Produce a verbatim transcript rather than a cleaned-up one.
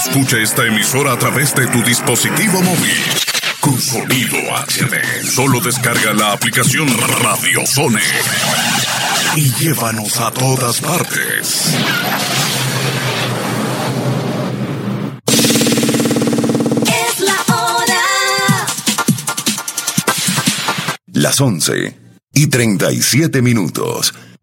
Escucha esta emisora a través de tu dispositivo móvil. Con sonido H D. Solo descarga la aplicación Radio Zone y llévanos a todas partes. Es la hora. Las once y treinta y siete minutos.